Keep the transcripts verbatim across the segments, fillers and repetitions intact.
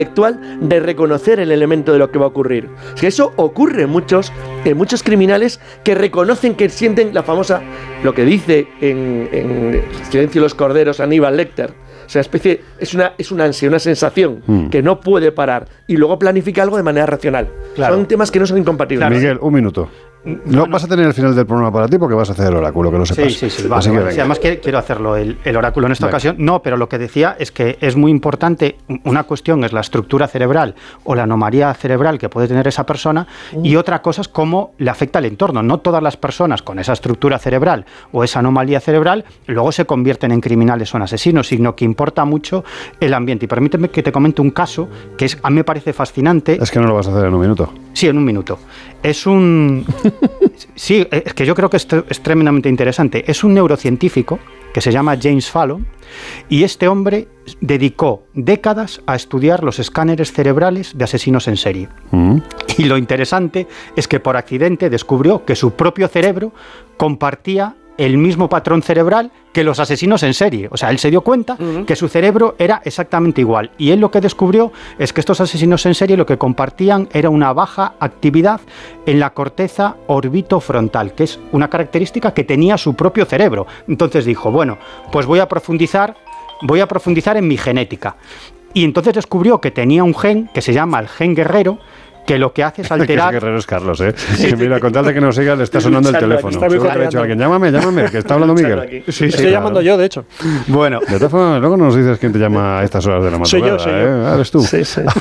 intelectual de reconocer el elemento de lo que va a ocurrir. Es que eso ocurre en muchos, en muchos criminales que reconocen, que sienten la famosa, lo que dice en, en Silencio de los Corderos Aníbal Lecter. O sea, especie, es una, es una ansia, una sensación mm. que no puede parar y luego planifica algo de manera racional. Claro. Son temas que no son incompatibles. Claro. Miguel, un minuto. No bueno, vas a tener el final del programa para ti porque vas a hacer el oráculo, que lo sepas. Sí, sí, sí. Vale, vale. Sí, además quiero hacerlo el, el oráculo en esta vale. ocasión. No, pero lo que decía es que es muy importante. Una cuestión es la estructura cerebral o la anomalía cerebral que puede tener esa persona mm. y otra cosa es cómo le afecta al entorno. No todas las personas con esa estructura cerebral o esa anomalía cerebral luego se convierten en criminales o en asesinos, sino que importa mucho el ambiente. Y permíteme que te comente un caso que es, a mí me parece fascinante. Es que no lo vas a hacer en un minuto. Sí, en un minuto. Es un... Sí, es que yo creo que esto es tremendamente interesante. Es un neurocientífico que se llama James Fallon y este hombre dedicó décadas a estudiar los escáneres cerebrales de asesinos en serie. Mm. Y lo interesante es que por accidente descubrió que su propio cerebro compartía el mismo patrón cerebral que los asesinos en serie. O sea, él se dio cuenta uh-huh. que su cerebro era exactamente igual. Y él lo que descubrió es que estos asesinos en serie lo que compartían era una baja actividad en la corteza orbitofrontal, que es una característica que tenía su propio cerebro. Entonces dijo, bueno, pues voy a profundizar, voy a profundizar en mi genética. Y entonces descubrió que tenía un gen que se llama el gen guerrero, que lo que hace es alterar... Que guerrero es Carlos, ¿eh? Sí, mira, con tal de que nos siga, le está sonando el teléfono. Está muy ha dicho alguien, llámame, llámame, que está hablando Miguel. Sí, sí, Estoy claro. llamando yo, de hecho. Bueno. De todas formas, luego nos dices quién te llama a estas horas de la madrugada. Soy yo, soy ¿eh? yo. ¿Eres tú? Sí, sí.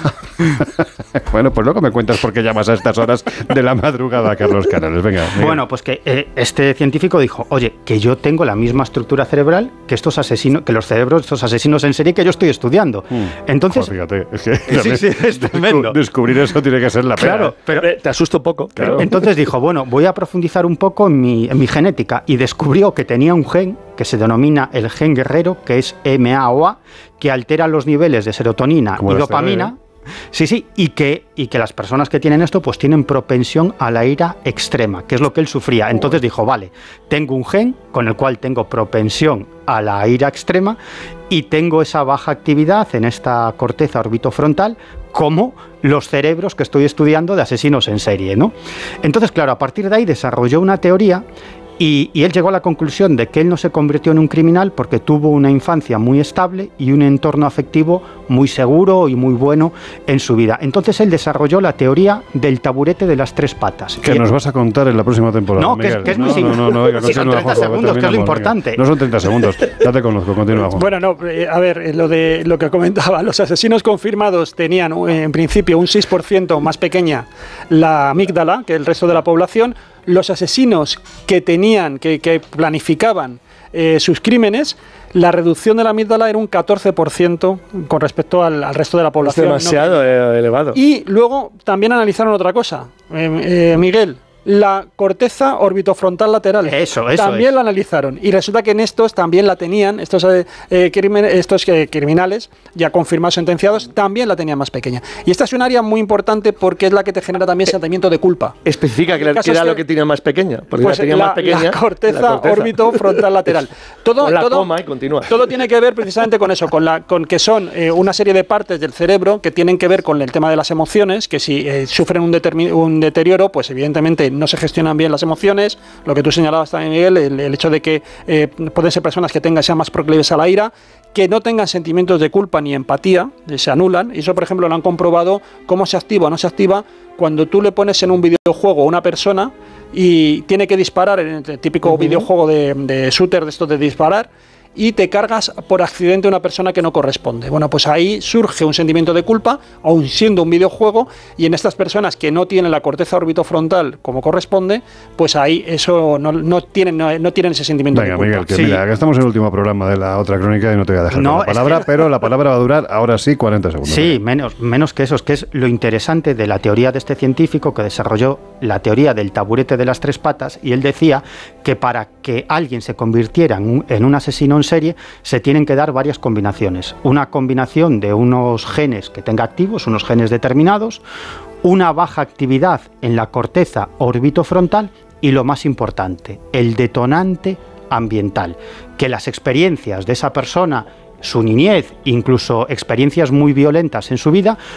Bueno, pues luego me cuentas por qué llamas a estas horas de la madrugada, Carlos Canales. Venga. Miguel. Bueno, pues que eh, este científico dijo, oye, que yo tengo la misma estructura cerebral que estos asesinos, que los cerebros de estos asesinos en serie que yo estoy estudiando. Mm. Entonces... Pues fíjate, es que sí, sí, es tremendo. Descubrir eso tiene que ser la pena. Claro, pero te asusto un poco. Claro. Entonces dijo, bueno, voy a profundizar un poco en mi, en mi genética y descubrió que tenía un gen que se denomina el gen guerrero, que es M A O A, que altera los niveles de serotonina y dopamina. Sí, sí, y que, y que las personas que tienen esto pues tienen propensión a la ira extrema, que es lo que él sufría. Entonces dijo, vale, tengo un gen con el cual tengo propensión a la ira extrema y tengo esa baja actividad en esta corteza orbitofrontal como los cerebros que estoy estudiando de asesinos en serie, ¿no? Entonces, claro, a partir de ahí desarrolló una teoría y, y él llegó a la conclusión de que él no se convirtió en un criminal porque tuvo una infancia muy estable y un entorno afectivo muy seguro y muy bueno en su vida. Entonces él desarrolló la teoría del taburete de las tres patas. Que nos vas a contar en la próxima temporada, No, que es, que es muy simple. No, no, no, venga, sí, son treinta segundos, que es lo importante. Venga. No son treinta segundos, ya te conozco, continúa, Juan. Bueno, no, eh, a ver, eh, lo de lo que comentaba, los asesinos confirmados tenían eh, en principio un seis por ciento más pequeña la amígdala que el resto de la población. Los asesinos que tenían, que, que planificaban eh, sus crímenes, la reducción de la amígdala era un catorce por ciento con respecto al, al resto de la población. Es demasiado ¿no? elevado. Y luego también analizaron otra cosa, eh, eh, Miguel. La corteza orbitofrontal lateral. Eso, eso También es. la analizaron. Y resulta que en estos también la tenían, estos, eh, crimen, estos eh, criminales, ya confirmados, sentenciados, también la tenían más pequeña. Y esta es un área muy importante porque es la que te genera también sentimiento de culpa. Especifica que, la, que era que, lo que tenía más pequeña. Porque pues la tenía la, más pequeña. La corteza, la corteza. orbitofrontal lateral. Todo, la todo, coma y continúa. Todo tiene que ver precisamente con eso, con, la, con que son eh, una serie de partes del cerebro que tienen que ver con el tema de las emociones, que si eh, sufren un, un deterioro, pues evidentemente no se gestionan bien las emociones, lo que tú señalabas también, Miguel, el, el hecho de que eh, pueden ser personas que tengan, sean más proclives a la ira, que no tengan sentimientos de culpa ni empatía, se anulan, y eso por ejemplo lo han comprobado cómo se activa o no se activa cuando tú le pones en un videojuego a una persona y tiene que disparar, en el típico uh-huh. videojuego de, de shooter de estos de disparar, y te cargas por accidente a una persona que no corresponde. Bueno, pues ahí surge un sentimiento de culpa, aun siendo un videojuego, y en estas personas que no tienen la corteza orbitofrontal como corresponde, pues ahí eso no, no, tienen, no, no tienen ese sentimiento Venga, de culpa. Miguel, que sí. mira, que estamos en el último programa de la otra crónica y no te voy a dejar no, con la palabra, que... pero la palabra va a durar ahora sí cuarenta segundos. Sí, menos, menos que eso, es que es lo interesante de la teoría de este científico que desarrolló la teoría del taburete de las tres patas, y él decía que para que alguien se convirtiera en un, en un asesino en serie se tienen que dar varias combinaciones. Una combinación de unos genes que tenga activos, unos genes determinados, una baja actividad en la corteza orbitofrontal y, lo más importante, el detonante ambiental, que las experiencias de esa persona, su niñez, incluso experiencias muy violentas en su vida,